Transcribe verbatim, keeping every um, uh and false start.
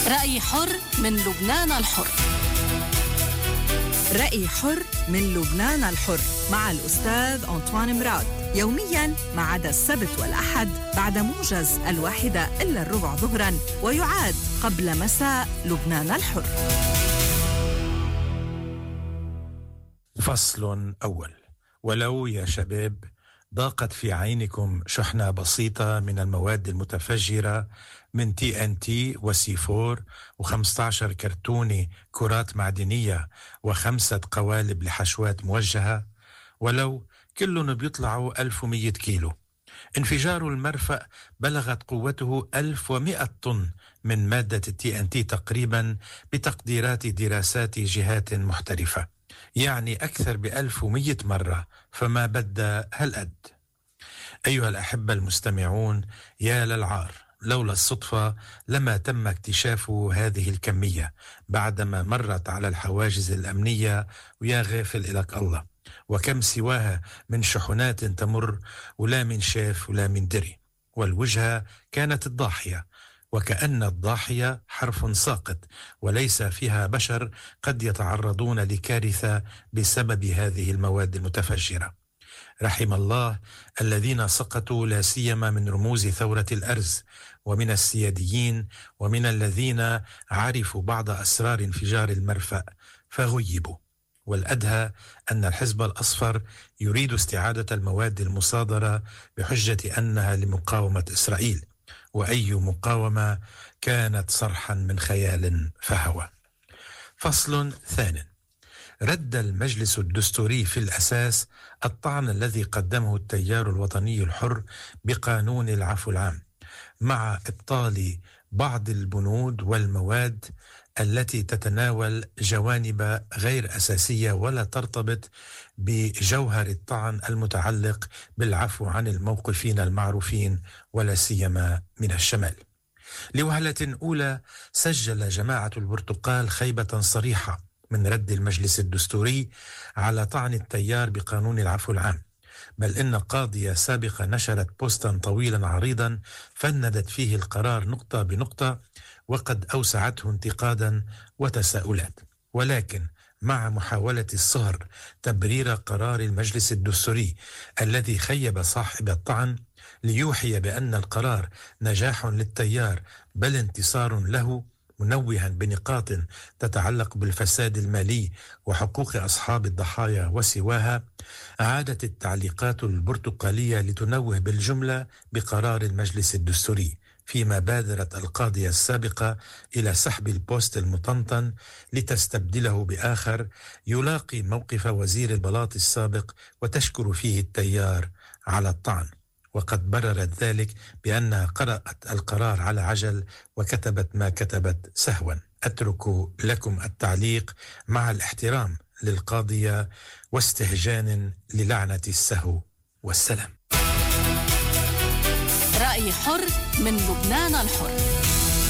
رأي حر من لبنان الحر. رأي حر من لبنان الحر مع الأستاذ أنطوان مراد، يومياً ما عدا السبت والأحد بعد موجز الواحدة إلا الربع ظهراً، ويعاد قبل مساء لبنان الحر. فصل أول. ولو يا شباب ضاقت في عينكم شحنة بسيطة من المواد المتفجرة من تي ان تي وسي فور وخمسة عشر كرتونة كرات معدنية وخمسة قوالب لحشوات موجهة، ولو كلهم بيطلعوا ألف ومية كيلو. انفجار المرفأ بلغت قوته ألف ومئة طن من مادة التي ان تي تقريبا بتقديرات دراسات جهات محترفة، يعني أكثر بألف ومية مرة، فما بدأ هالقد. أيها الأحبة المستمعون، يا للعار، لولا الصدفة لما تم اكتشاف هذه الكمية بعدما مرت على الحواجز الأمنية، ويا غافل إلك الله، وكم سواها من شحنات تمر ولا من شاف ولا من دري. والوجهة كانت الضاحية، وكأن الضاحية حرف ساقط وليس فيها بشر قد يتعرضون لكارثة بسبب هذه المواد المتفجرة. رحم الله الذين سقطوا، لا سيما من رموز ثورة الأرز ومن السياديين ومن الذين عرفوا بعض أسرار انفجار المرفأ فغيبوا. والأدهى أن الحزب الأصفر يريد استعادة المواد المصادرة بحجة أنها لمقاومة إسرائيل، وأي مقاومة كانت صرحا من خيال فهوى. فصل ثانٍ. رد المجلس الدستوري في الأساس الطعن الذي قدمه التيار الوطني الحر بقانون العفو العام، مع إبطال بعض البنود والمواد التي تتناول جوانب غير أساسية ولا ترتبط بجوهر الطعن المتعلق بالعفو عن الموقفين المعروفين ولا سيما من الشمال. لوهلة أولى سجل جماعة البرتقال خيبة صريحة من رد المجلس الدستوري على طعن التيار بقانون العفو العام، بل إن قاضية سابقة نشرت بوستا طويلا عريضا فندت فيه القرار نقطة بنقطة، وقد أوسعته انتقادا وتساؤلات، ولكن مع محاولة الصهر تبرير قرار المجلس الدستوري الذي خيب صاحب الطعن ليوحي بأن القرار نجاح للتيار بل انتصار له، منوها بنقاط تتعلق بالفساد المالي وحقوق أصحاب الضحايا وسواها، عادت التعليقات البرتقالية لتنوه بالجملة بقرار المجلس الدستوري، فيما بادرت القاضية السابقة إلى سحب البوست المطنطن لتستبدله بآخر يلاقي موقف وزير البلاط السابق وتشكر فيه التيار على الطعن، وقد بررت ذلك بأنها قرأت القرار على عجل وكتبت ما كتبت سهوا. أترك لكم التعليق مع الاحترام للقاضية واستهجان للعنة السهو، والسلام. رأي حر من لبنان الحر.